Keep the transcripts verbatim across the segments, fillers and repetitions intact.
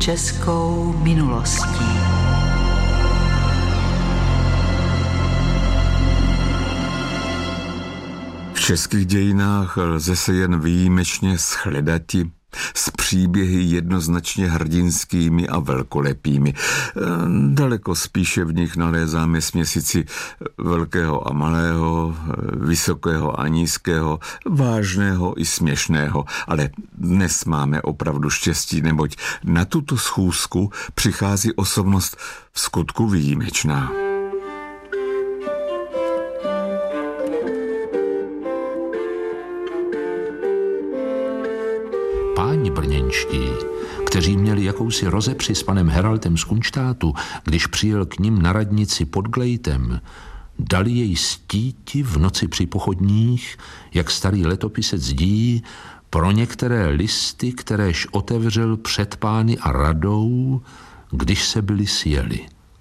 českou minulostí. V českých dějinách lze se jen výjimečně shledati s příběhy jednoznačně hrdinskými a velkolepými. Daleko spíše v nich nalézáme směsici velkého a malého, vysokého a nízkého, vážného i směšného. Ale dnes máme opravdu štěstí, neboť na tuto schůzku přichází osobnost v skutku výjimečná. Páni brněnští, kteří měli jakousi rozepři s panem Heraldem z Kunštátu, když přijel k nim na radnici pod Glejtem, dali jej stíti v noci při pochodních, jak starý letopisec dí, pro některé listy, kteréž otevřel před pány a radou, když se byli sjeli.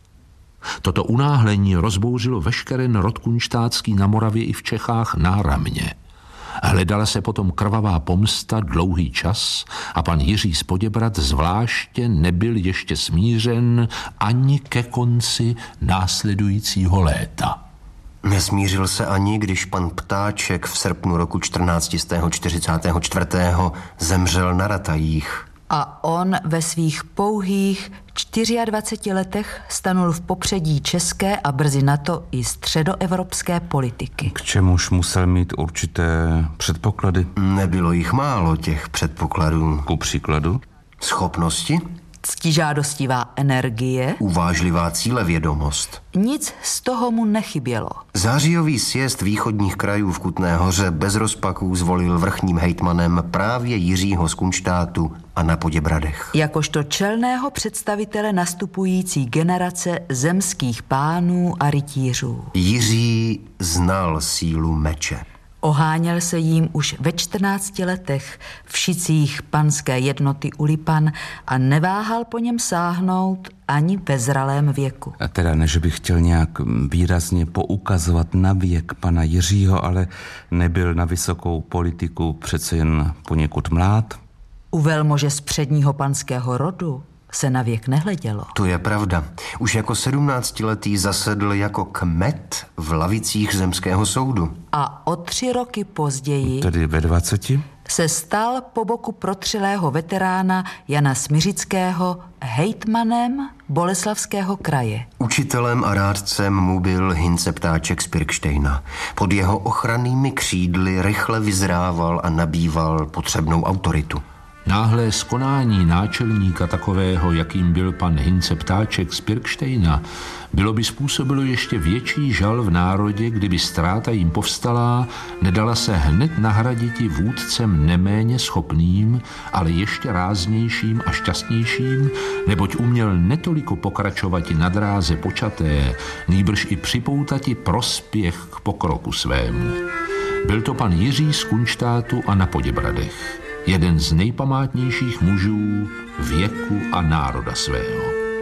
Toto unáhlení rozbouřilo veškerý rod kunštátský na Moravě i v Čechách náramně. Hledala se potom krvavá pomsta dlouhý čas a pan Jiří z Poděbrad zvláště nebyl ještě smířen ani ke konci následujícího léta. Nesmířil se ani, když pan Ptáček v srpnu roku čtrnáct set čtyřicet čtyři zemřel na Ratajích. A on ve svých pouhých dvaceti čtyřech letech stanul v popředí české a brzy na to i středoevropské politiky. K čemuž musel mít určité předpoklady? Nebylo jich málo, těch předpokladů. Ku příkladu? Schopnosti? Ctižádostivá energie. Uvážlivá cílevědomost. Nic z toho mu nechybělo. Zářijový sjezd východních krajů v Kutné Hoře bez rozpaků zvolil vrchním hejtmanem právě Jiřího z Kunštátu a na Poděbradech. Jakožto čelného představitele nastupující generace zemských pánů a rytířů. Jiří znal sílu meče. Oháněl se jím už ve čtrnácti letech v šicích panské jednoty u Lipan a neváhal po něm sáhnout ani ve zralém věku. A teda ne, že bych chtěl nějak výrazně poukazovat na věk pana Jiřího, ale nebyl na vysokou politiku přece jen poněkud mlád? U velmože z předního panského rodu se na věk nehledělo. To je pravda. Už jako sedmnáctiletý zasedl jako kmet v lavicích zemského soudu. A o tři roky později, tedy ve dvaceti, se stal po boku protřelého veterána Jana Smiřického hejtmanem Boleslavského kraje. Učitelem a rádcem mu byl Hince Ptáček z Pirkštejna. Pod jeho ochrannými křídly rychle vyzrával a nabýval potřebnou autoritu. Náhlé skonání náčelníka takového, jakým byl pan Hince Ptáček z Pirkštejna, bylo by způsobilo ještě větší žal v národě, kdyby ztráta jim povstalá nedala se hned nahraditi vůdcem neméně schopným, ale ještě ráznějším a šťastnějším, neboť uměl netoliko pokračovati na dráze počaté, nýbrž i připoutati prospěch k pokroku svému. Byl to pan Jiří z Kunštátu a na Poděbradech. Jeden z nejpamátnějších mužů věku a národa svého.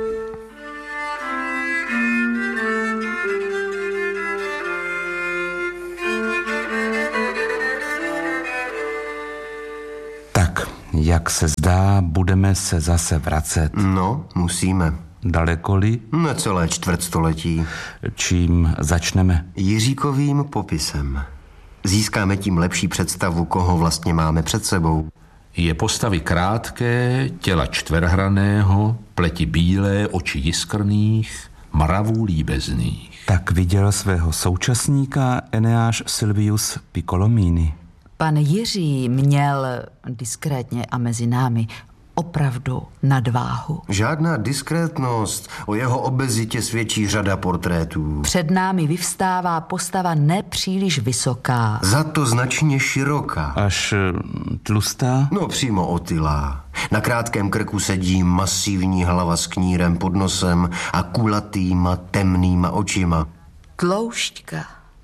Tak, jak se zdá, budeme se zase vracet. No, musíme. Dalekoli? Necelé čtvrtstoletí. Čím začneme? Jiříkovým popisem. Získáme tím lepší představu, koho vlastně máme před sebou. Je postavy krátké, těla čtverhraného, pleti bílé, oči jiskrných, mravů líbezných. Tak viděl svého současníka Eneáš Silvius Piccolomini. Pan Jiří měl diskrétně a mezi námi opravdu nadváhu. Žádná diskrétnost, o jeho obezitě svědčí řada portrétů. Před námi vyvstává postava nepříliš vysoká. Za to značně široká. Až tlustá? No přímo otylá. Na krátkém krku sedí masivní hlava s knírem pod nosem a kulatýma temnýma očima. Tloušťka,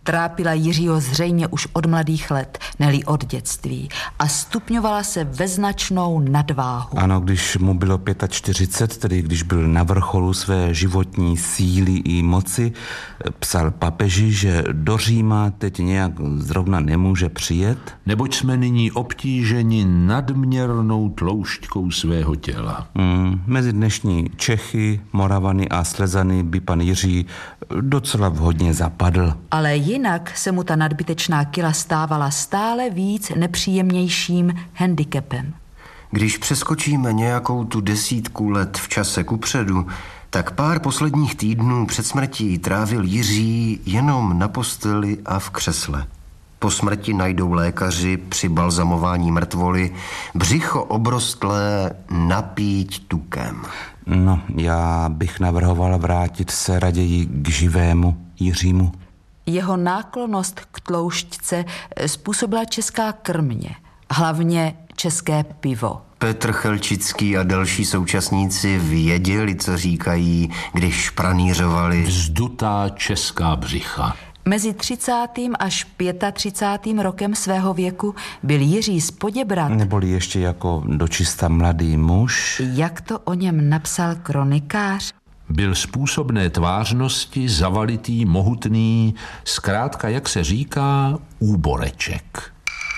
trápila Jiřího zřejmě už od mladých let, ne-li od dětství, a stupňovala se ve značnou nadváhu. Ano, když mu bylo čtyřicet pět, tedy když byl na vrcholu své životní síly i moci, psal papeži, že do Říma teď nějak zrovna nemůže přijet. Neboť jsme nyní obtíženi nadměrnou tloušťkou svého těla. Mm, mezi dnešní Čechy, Moravany a Slezany by pan Jiří docela vhodně zapadl. Ale jinak se mu ta nadbytečná kila stávala stále víc nepříjemnějším handicapem. Když přeskočíme nějakou tu desítku let v čase kupředu, tak pár posledních týdnů před smrtí trávil Jiří jenom na posteli a v křesle. Po smrti najdou lékaři při balzamování mrtvoly břicho obrostlé napít tukem. No, já bych navrhoval vrátit se raději k živému Jiřímu. Jeho náklonnost k tloušťce způsobila česká krmě, hlavně české pivo. Petr Chelčický a další současníci věděli, co říkají, když pranířovali. Vzdutá česká břicha. Mezi třicátým až třicátým rokem svého věku byl Jiří z Poděbrad, neboli ještě jako dočista mladý muž, jak to o něm napsal kronikář, byl způsobné tvářnosti, zavalitý, mohutný, zkrátka, jak se říká, úboreček.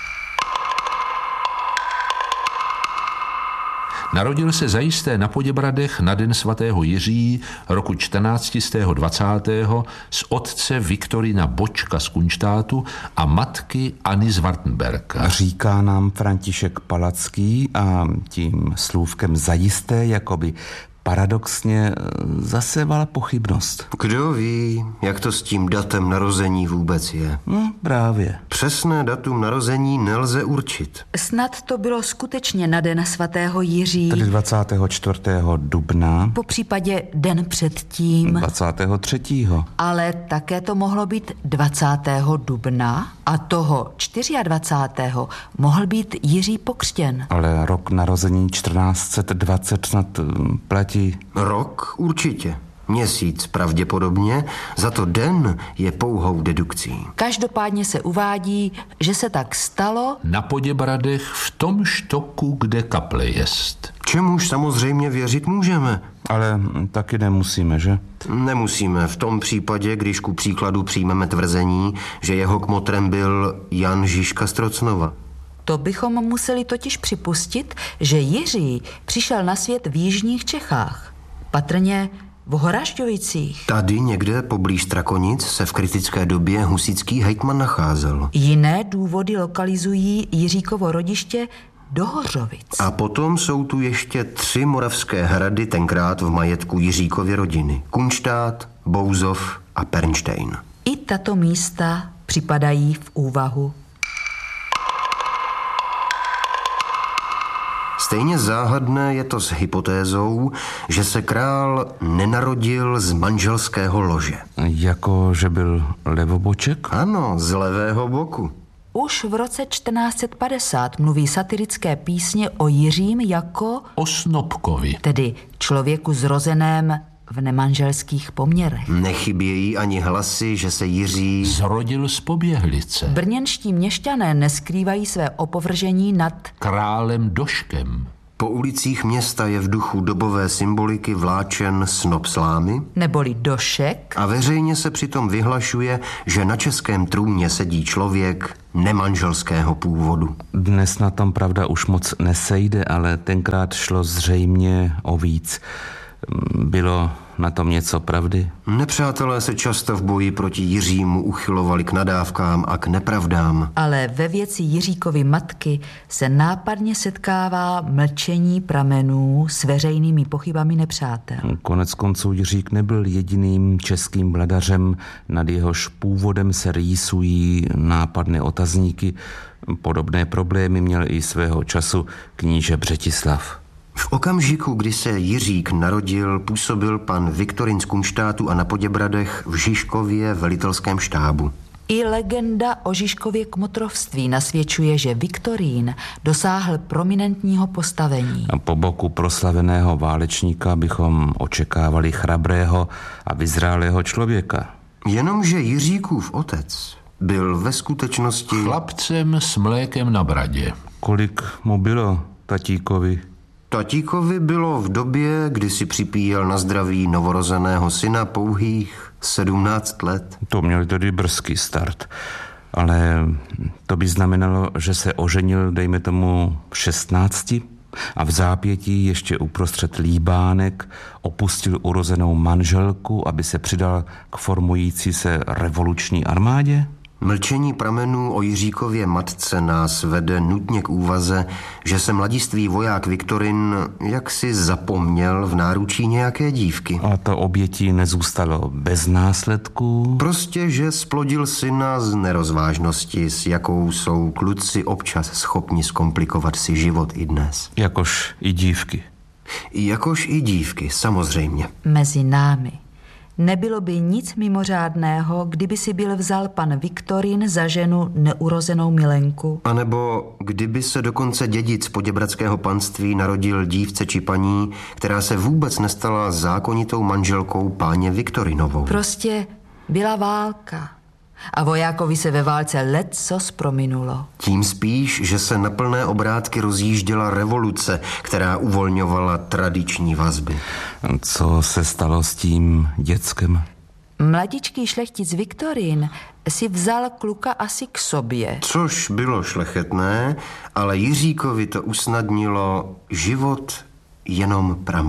Narodil se zajisté na Poděbradech na den svatého Jiří roku čtrnáct set dvacátého z otce Viktorina Bočka z Kunštátu a matky Anny z Wartenberga. Říká nám František Palacký a tím slůvkem zajisté jakoby paradoxně zasévala pochybnost. Kdo ví, jak to s tím datem narození vůbec je? No, právě. Přesné datum narození nelze určit. Snad to bylo skutečně na den svatého Jiří, Tedy dvacátého čtvrtého dubna, po případě den předtím, dvacátého třetího ale také to mohlo být dvacátého dubna a toho dvacátého čtvrtého mohl být Jiří pokřtěn. Ale rok narození čtrnáct set dvacet snad platí. Rok určitě. Měsíc pravděpodobně, za to den je pouhou dedukcí. Každopádně se uvádí, že se tak stalo Na Poděbradech v tom štoku, kde kaple jest. Čemuž samozřejmě věřit můžeme. Ale taky nemusíme, že? Nemusíme v tom případě, když ku příkladu přijmeme tvrzení, že jeho kmotrem byl Jan Žižka z Trocnova. To bychom museli totiž připustit, že Jiří přišel na svět v jižních Čechách, patrně v Horažďovicích. Tady někde poblíž Strakonic se v kritické době husitský hejtman nacházel. Jiné důvody lokalizují Jiříkovo rodiště do Hořovic. A potom jsou tu ještě tři moravské hrady, tenkrát v majetku Jiříkovy rodiny. Kunštát, Bouzov a Pernštejn. I tato místa připadají v úvahu. Stejně záhadné je to s hypotézou, že se král nenarodil z manželského lože. Jako, že byl levoboček? Ano, z levého boku. Už v roce čtrnáct set padesát mluví satirické písně o Jiřím jako, O Snopkovi. tedy člověku zrozeném v nemanželských poměrech. Nechybějí ani hlasy, že se Jiří Zrodil z Poběhlice. Brněnští měšťané neskrývají své opovržení nad Králem Doškem. po ulicích města je v duchu dobové symboliky vláčen snop slámy neboli Došek a veřejně se přitom vyhlašuje, že na českém trůně sedí člověk nemanželského původu. Dnes na tom pravda už moc nesejde, ale tenkrát šlo zřejmě o víc. Bylo na tom něco pravdy? Nepřátelé se často v boji proti Jiřímu uchylovali k nadávkám a k nepravdám. ale ve věci Jiříkovy matky se nápadně setkává mlčení pramenů s veřejnými pochybami nepřátel. Konec konců Jiřík nebyl jediným českým vladařem, nad jehož původem se rýsují nápadné otazníky. Podobné problémy měl i svého času kníže Břetislav. V okamžiku, kdy se Jiřík narodil, působil pan Viktorin z Kunštátu a na Poděbradech v Žižkově velitelském štábu. I legenda o Žižkově kmotrovství nasvědčuje, že Viktorín dosáhl prominentního postavení. A po boku proslaveného válečníka bychom očekávali chrabrého a vyzrálého člověka. Jenomže Jiříkův otec byl ve skutečnosti chlapcem s mlékem na bradě. Kolik mu bylo tatíkovi? Tatíkovi bylo v době, kdy si připíjel na zdraví novorozeného syna pouhých sedmnáct let. To měl tedy brzký start. Ale to by znamenalo, že se oženil, dejme tomu, v šestnácti a v zápětí ještě uprostřed líbánek opustil urozenou manželku, aby se přidal k formující se revoluční armádě? Mlčení pramenů o Jiříkově matce nás vede nutně k úvaze, že se mladistvý voják Viktorin jaksi zapomněl v náručí nějaké dívky. A to obětí nezůstalo bez následků? Prostě, že splodil syna z nerozvážnosti, s jakou jsou kluci občas schopni zkomplikovat si život i dnes. Jakož i dívky. Jakož i dívky, samozřejmě. Mezi námi nebylo by nic mimořádného, kdyby si byl vzal pan Viktorin za ženu neurozenou milenku. A nebo kdyby se dokonce dědic poděbradského panství narodil dívce či paní, která se vůbec nestala zákonitou manželkou páně Viktorinovou. Prostě byla válka a vojákovi se ve válce lecos prominulo. Tím spíš, že se na plné obrátky rozjížděla revoluce, která uvolňovala tradiční vazby. Co se stalo s tím děckem? Mladičký šlechtic Viktorin si vzal kluka asi k sobě. Což bylo šlechetné, ale Jiříkovi to usnadnilo život jenom pramou.